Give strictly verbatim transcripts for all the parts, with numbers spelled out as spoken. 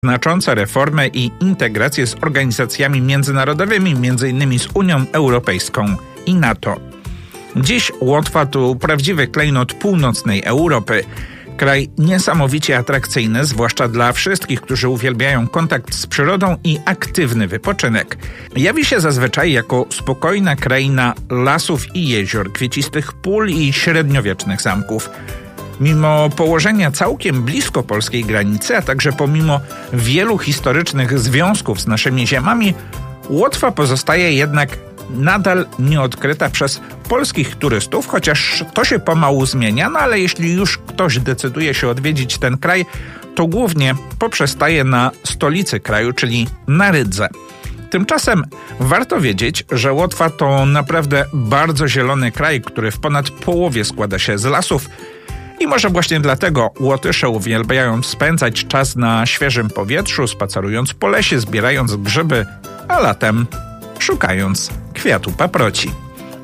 znaczące reformy i integracje z organizacjami międzynarodowymi, między innymi z Unią Europejską i NATO. Dziś Łotwa to prawdziwy klejnot północnej Europy. Kraj niesamowicie atrakcyjny, zwłaszcza dla wszystkich, którzy uwielbiają kontakt z przyrodą i aktywny wypoczynek. Jawi się zazwyczaj jako spokojna kraina lasów i jezior, kwiecistych pól i średniowiecznych zamków. Mimo położenia całkiem blisko polskiej granicy, a także pomimo wielu historycznych związków z naszymi ziemiami, Łotwa pozostaje jednak nadal nieodkryta przez polskich turystów, chociaż to się pomału zmienia, no ale jeśli już ktoś decyduje się odwiedzić ten kraj, to głównie poprzestaje na stolicy kraju, czyli na Rydze. Tymczasem warto wiedzieć, że Łotwa to naprawdę bardzo zielony kraj, który w ponad połowie składa się z lasów i może właśnie dlatego Łotysze uwielbiają spędzać czas na świeżym powietrzu, spacerując po lesie, zbierając grzyby, a latem szukając kwiatu paproci.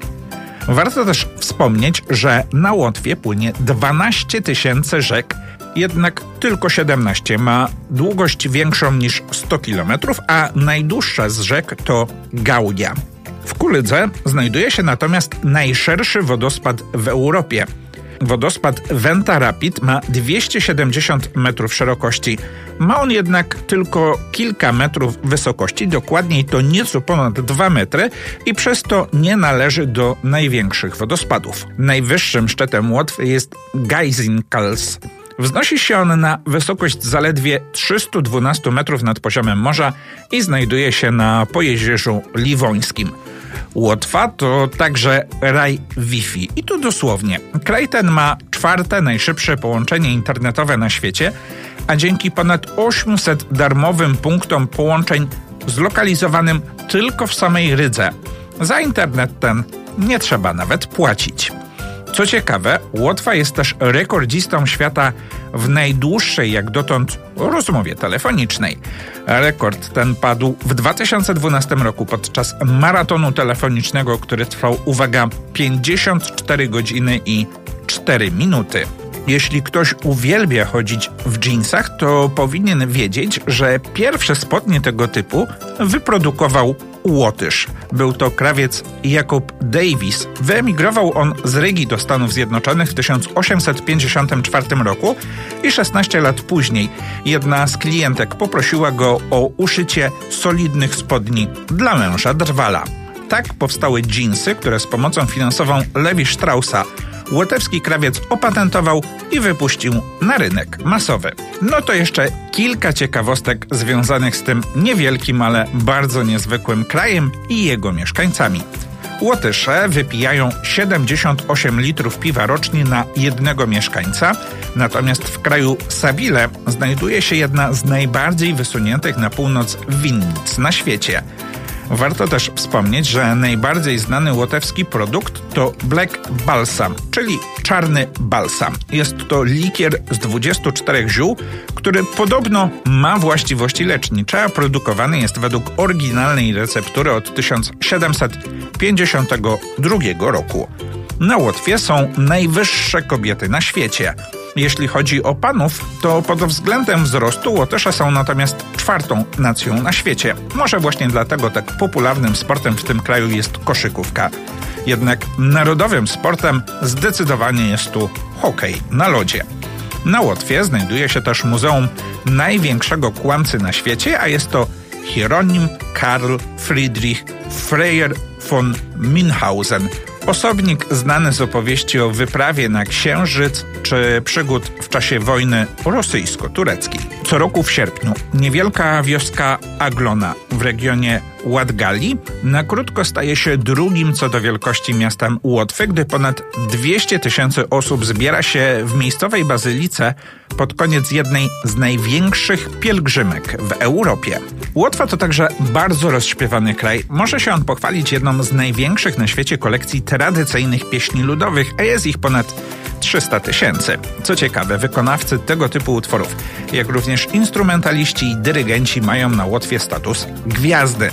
Warto też wspomnieć, że na Łotwie płynie dwanaście tysięcy rzek, jednak tylko siedemnaście ma długość większą niż sto kilometrów, a najdłuższa z rzek to Gaudia. W Kulydze znajduje się natomiast najszerszy wodospad w Europie. Wodospad Venta Rapid ma dwieście siedemdziesiąt metrów szerokości. Ma on jednak tylko kilka metrów wysokości, dokładniej to nieco ponad dwa metry i przez to nie należy do największych wodospadów. Najwyższym szczytem Łotwy jest Gaizinkals. Wznosi się on na wysokość zaledwie trzysta dwanaście metrów nad poziomem morza i znajduje się na Pojezierzu Liwońskim. Łotwa to także raj Wi-Fi. I tu dosłownie. Kraj ten ma czwarte najszybsze połączenie internetowe na świecie, a dzięki ponad osiemset darmowym punktom połączeń zlokalizowanym tylko w samej Rydze, za internet ten nie trzeba nawet płacić. Co ciekawe, Łotwa jest też rekordzistą świata w najdłuższej jak dotąd rozmowie telefonicznej. Rekord ten padł w dwa tysiące dwunastym roku podczas maratonu telefonicznego, który trwał, uwaga, pięćdziesiąt cztery godziny i cztery minuty. Jeśli ktoś uwielbia chodzić w dżinsach, to powinien wiedzieć, że pierwsze spodnie tego typu wyprodukował Łotysz. Był to krawiec Jakub Davis. Wyemigrował on z Rygi do Stanów Zjednoczonych w tysiąc osiemset pięćdziesiątym czwartym roku i szesnaście lat później jedna z klientek poprosiła go o uszycie solidnych spodni dla męża drwala. Tak powstały dżinsy, które z pomocą finansową Levi Straussa łotewski krawiec opatentował i wypuścił na rynek masowy. No to jeszcze kilka ciekawostek związanych z tym niewielkim, ale bardzo niezwykłym krajem i jego mieszkańcami. Łotysze wypijają siedemdziesiąt osiem litrów piwa rocznie na jednego mieszkańca, natomiast w kraju Sabile znajduje się jedna z najbardziej wysuniętych na północ winnic na świecie. Warto też wspomnieć, że najbardziej znany łotewski produkt to Black Balsam, czyli czarny balsam. Jest to likier z dwudziestu czterech ziół, który podobno ma właściwości lecznicze, a produkowany jest według oryginalnej receptury od tysiąc siedemset pięćdziesiątego drugiego roku. Na Łotwie są najwyższe kobiety na świecie. Jeśli chodzi o panów, to pod względem wzrostu Łotysze są natomiast czwartą nacją na świecie. Może właśnie dlatego tak popularnym sportem w tym kraju jest koszykówka. Jednak narodowym sportem zdecydowanie jest tu hokej na lodzie. Na Łotwie znajduje się też muzeum największego kłamcy na świecie, a jest to Hieronim Karl Friedrich Freyer von Münchhausen. Osobnik znany z opowieści o wyprawie na Księżyc czy przygód w czasie wojny rosyjsko-tureckiej. Co roku w sierpniu niewielka wioska Aglona w regionie Ładgali na krótko staje się drugim co do wielkości miastem Łotwy, gdy ponad dwieście tysięcy osób zbiera się w miejscowej bazylice pod koniec jednej z największych pielgrzymek w Europie. Łotwa to także bardzo rozśpiewany kraj. Może się on pochwalić jedną z największych na świecie kolekcji tradycyjnych pieśni ludowych, a jest ich ponad trzysta tysięcy. Co ciekawe, wykonawcy tego typu utworów, jak również instrumentaliści i dyrygenci mają na Łotwie status gwiazdy.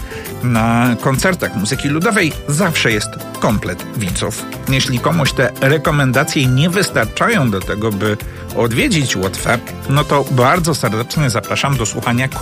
Na koncertach muzyki ludowej zawsze jest komplet widzów. Jeśli komuś te rekomendacje nie wystarczają do tego, by odwiedzić Łotwę, no to bardzo serdecznie zapraszam do słuchania